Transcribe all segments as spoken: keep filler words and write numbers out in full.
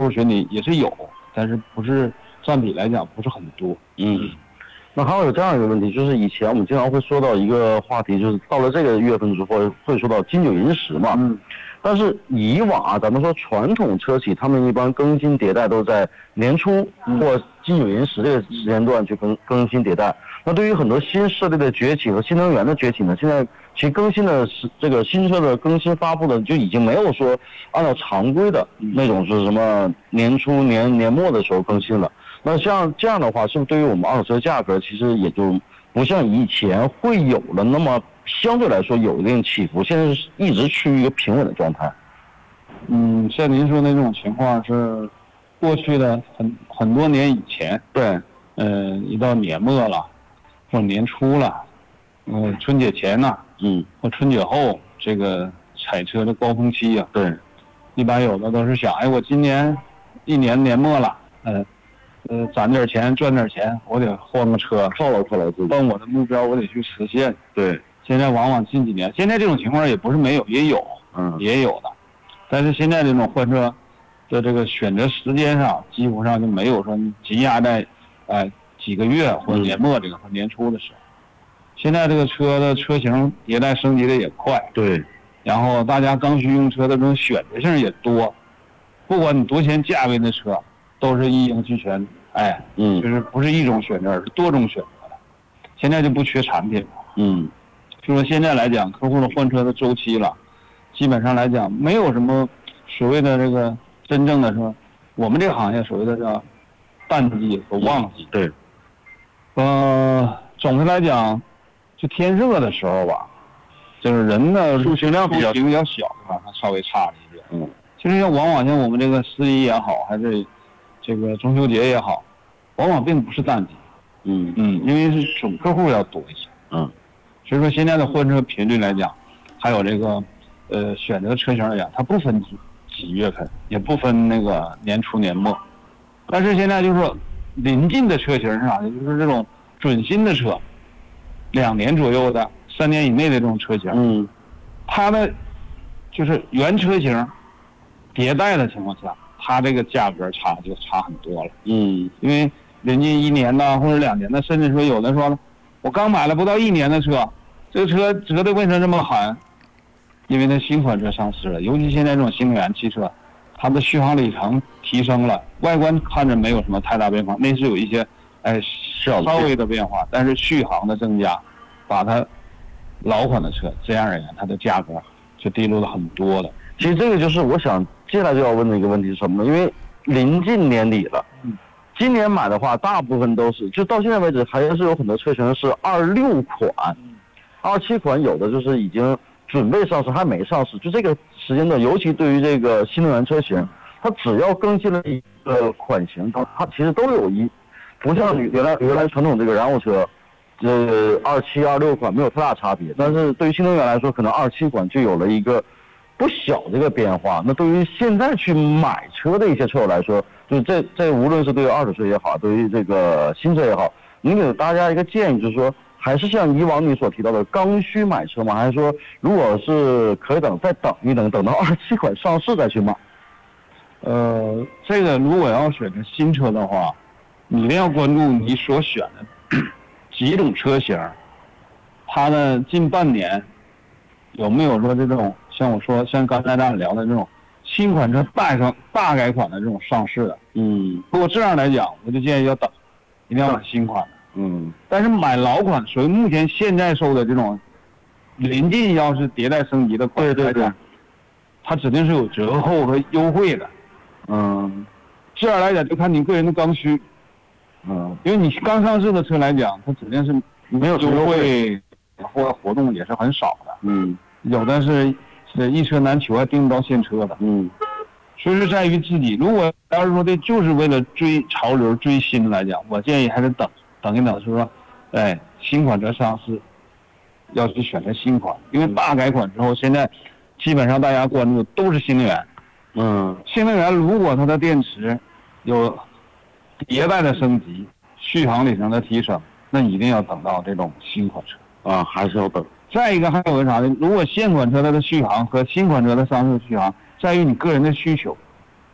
户群里也是有，但是不是占比来讲不是很多。 嗯，那还有这样一个问题，就是以前我们经常会说到一个话题，就是到了这个月份之后会说到金九银十嘛。 嗯。 但是以往啊，咱们说传统车企，他们一般更新迭代都在年初或金九银十这个时间段去更更新迭代。那对于很多新势力的崛起和新能源的崛起呢，现在其实更新的是这个新车的更新发布的就已经没有说按照常规的那种是什么年初年年末的时候更新了。那像这样的话，是不是对于我们二手车价格其实也就不像以前会有了那么相对来说有一定起伏，现在是一直趋于一个平稳的状态？ 嗯，像您说的那种情况是过去的很很多年以前， 对， 呃，一到年末了或者年初了，呃，春节前呐、啊， 嗯， 或春节后这个采车的高峰期啊， 对， 一般有的都是想，哎，我今年一年年末了，呃，呃，攒点钱赚点钱，我得换个车， 犒劳犒劳自己， 奔我的目标我得去实现。 对。 现在往往近几年，现在这种情况也不是没有，也有， 嗯， 也有的。但是现在这种换车的这个选择时间上，几乎上就没有说挤压在，呃，几个月或者年末这个、嗯、或年初的时候。现在这个车的车型迭代升级的也快， 对。 然后大家刚需用车的这种选择性也多，不管你多钱价位的车，都是一应俱全，哎， 嗯， 就是不是一种选择，而是多种选择的。现在就不缺产品了， 嗯。 就说现在来讲，客户的换车的周期了，基本上来讲没有什么所谓的这个真正的说，我们这个行业所谓的叫淡季和旺季。 对。 呃，总的来讲，就天热的时候吧，就是人的出行量比较比较小的话，它稍微差了一点。 嗯。 其实像往往像我们这个十一也好，还是这个中秋节也好，往往并不是淡季。 嗯嗯，因为是总客户要多一些。 嗯。 所以说现在的换车频率来讲，还有这个，呃，选择车型来讲，它不分几几月份，也不分那个年初年末，但是现在就是说，临近的车型上，也就是这种准新的车，两年左右的、三年以内的这种车型， 嗯， 它的就是原车型迭代的情况下，它这个价格差就差很多了。 嗯， 因为临近一年的或者两年的，甚至说有的说了，我刚买了不到一年的车。这个车折的为什么这么狠？因为它新款车上市了，尤其现在这种新能源汽车，它的续航里程提升了，外观看着没有什么太大变化，内饰有一些哎稍微的变化，但是续航的增加，把它老款的车这样而言，它的价格就低落了很多的。 其实这个就是我想接下来就要问的一个问题是什么呢？因为临近年底了，嗯，今年买的话，大部分都是就到现在为止还是有很多车型是二六款。二七款有的就是已经准备上市还没上市，就这个时间段，尤其对于这个新能源车型，它只要更新了一个款型，它它其实都有一，不像原来原来传统这个燃油车，这二七二六款没有太大差别，但是对于新能源来说，可能二七款就有了一个不小的一个变化。那对于现在去买车的一些车友来说，就是这这无论是对于二手车也好，对于这个新车也好，您给大家一个建议，就是说。还是像以往你所提到的刚需买车吗？还是说，如果是可以等再等一等，等到二七款上市再去买？ 呃，这个如果要选择新车的话，你一定要关注你所选的几种车型，它的近半年有没有说这种像我说像刚才咱俩聊的这种新款车大改大改款的这种上市的。 嗯， 不过这样来讲，我就建议要等，一定要买新款的。 嗯， 但是买老款，属于目前现在售的这种临近要是迭代升级的款， 对对对， 它指定是有折扣和优惠的。 嗯， 这样来讲就看你个人的刚需。嗯，因为你刚上市的车来讲，它指定是没有优惠或活动也是很少的。 嗯， 有的是是一车难求，还订不到现车的。 嗯， 所以说在于自己，如果要是说这就是为了追潮流、追新来讲，我建议还是等。等一等，就是说，哎，新款车上市，要去选择新款，因为大改款之后，现在基本上大家关注都是新能源。 嗯， 新能源如果它的电池有迭代的升级，续航里程的提升，那一定要等到这种新款车啊，还是要等。 再一个还有个啥呢？如果现款车它的续航和新款车的上市续航，在于你个人的需求。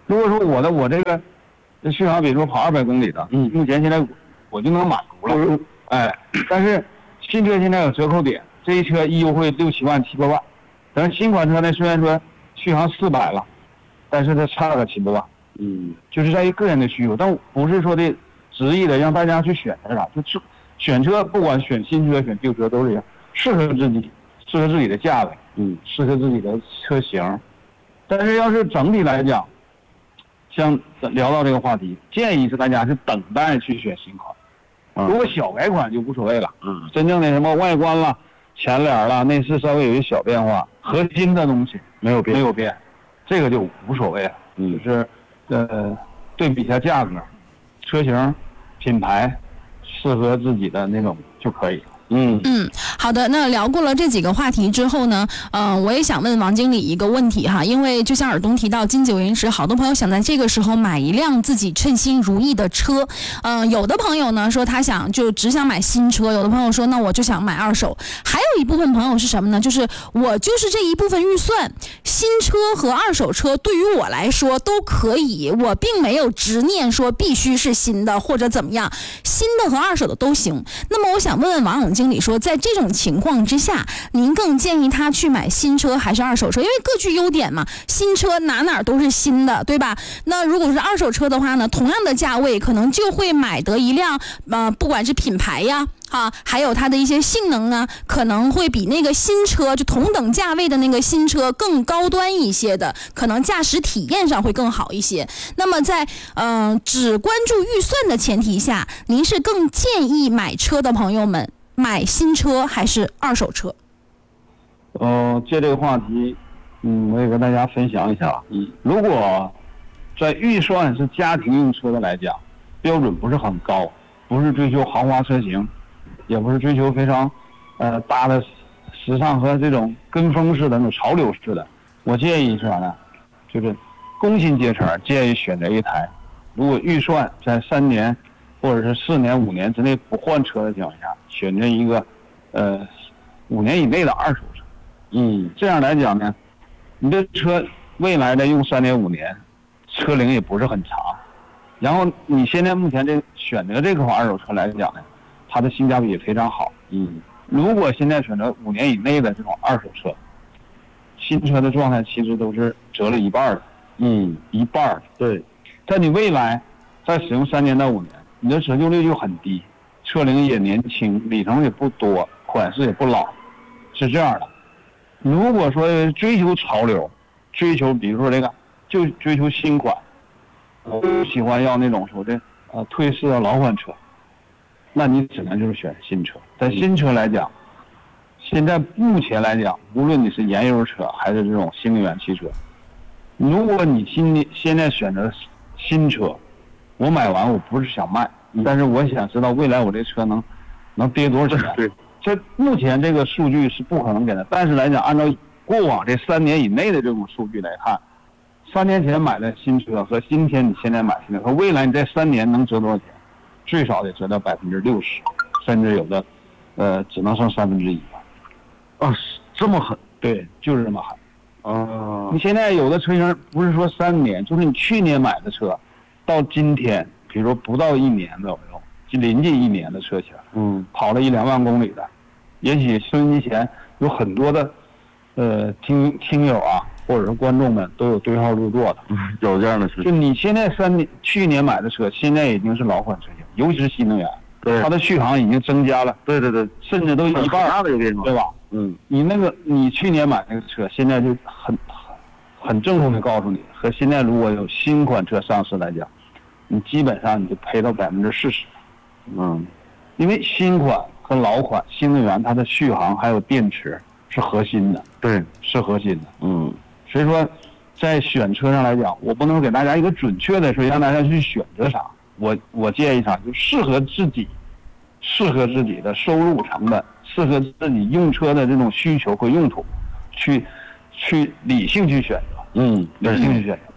如果说我的我这个续航，比如说跑二百公里的， 嗯， 目前现在我就能满足了，哎，但是新车现在有折扣点，这一车一优惠六七万七八万，但是新款车呢，虽然说续航四百了，但是它差个七八万， 嗯， 就是在于个人的需求，但不是说的执意的让大家去选择啥，就是选车不管选新车选旧车都是一样，适合自己，适合自己的价位， 嗯， 适合自己的车型，但是要是整体来讲。像聊到这个话题，建议是大家是等待去选新款， 嗯、 如果小改款就无所谓了。 嗯， 真正的什么外观了、前脸了、内饰稍微有一小变化，核心的东西没有变， 没有变，这个就无所谓了。 嗯， 就是呃，对比一下价格、车型、品牌，适合自己的那种就可以了。 嗯嗯，好的。那聊过了这几个话题之后呢，嗯、呃，我也想问王经理一个问题哈，因为就像尔东提到金九银十，好多朋友想在这个时候买一辆自己称心如意的车，嗯、呃，有的朋友呢说他想就只想买新车，有的朋友说那我就想买二手，还有一部分朋友是什么呢？就是我就是这一部分预算，新车和二手车对于我来说都可以，我并没有执念说必须是新的或者怎么样，新的和二手的都行。那么我想问问王总经理说，在这种情况之下，您更建议他去买新车还是二手车？因为各具优点嘛，新车哪哪都是新的，对吧？那如果是二手车的话呢，同样的价位，可能就会买得一辆，呃，不管是品牌呀，啊，还有它的一些性能啊，可能会比那个新车就同等价位的那个新车更高端一些的，可能驾驶体验上会更好一些。那么在嗯、呃、只关注预算的前提下，您是更建议买车的朋友们买新车还是二手车？ 呃，借这个话题，嗯，我也跟大家分享一下。嗯，如果在预算是家庭用车的来讲，标准不是很高，不是追求豪华车型，也不是追求非常，呃，大的时尚和这种跟风式的那种潮流式的，我建议是啥呢？就是工薪阶层建议选择一台，如果预算在三年或者是四年、五年之内不换车的情况下，选择一个，呃，五年以内的二手车。嗯，这样来讲呢，你的车未来的用三年五年，车龄也不是很长。然后你现在目前这选择这款二手车来讲呢，它的性价比也非常好。嗯，如果现在选择五年以内的这种二手车，新车的状态其实都是折了一半的。嗯，一半。对，在你未来再使用三年到五年，你的折旧率就很低，车龄也年轻，里程也不多，款式也不老，是这样的。如果说追求潮流，追求比如说这个就追求新款，我不喜欢要那种说的呃退市的老款车，那你只能就是选新车。在新车来讲，现在目前来讲，无论你是燃油车还是这种新能源汽车，如果你今现在选择新车，我买完我不是想卖，但是我想知道未来我这车能能跌多少钱。对。这目前这个数据是不可能给的，但是来讲，按照过往这三年以内的这种数据来看，三年前买的新车和今天你现在买新车和未来你这三年能折多少钱？最少得折到百分之六十，甚至有的，呃，只能剩三分之一。啊，这么狠？对，就是这么狠。啊，你现在有的车型不是说三年，就是你去年买的车，到今天，比如说不到一年左右，就临近一年的车型，嗯，跑了一两万公里的。也许收音机前有很多的，呃，听听友啊，或者是观众们都有对号入座的，有这样的事情。就你现在三年去年买的车，现在已经是老款车型，尤其是新能源，对，它的续航已经增加了，对对对，甚至都一半大的有变化，对吧？嗯，你那个你去年买那个车，现在就很很很郑重的告诉你，和现在如果有新款车上市来讲，你基本上你就赔到百分之四十，嗯，因为新款和老款新能源它的续航还有电池是核心的，对，是核心的，嗯，所以说在选车上来讲，我不能给大家一个准确的说让大家去选择啥，我我建议啥就适合自己，适合自己的收入成本，适合自己用车的这种需求和用途，去去理性去选择，嗯，理性去选择。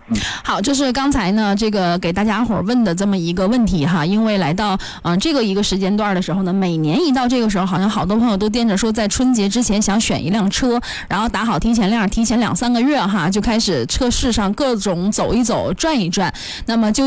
好，这是刚才呢这个给大家伙问的这么一个问题哈，因为来到嗯、呃、这个一个时间段的时候呢，每年一到这个时候，好像好多朋友都惦着说在春节之前想选一辆车，然后打好提前量，提前两三个月哈就开始车市上各种走一走、转一转，那么就。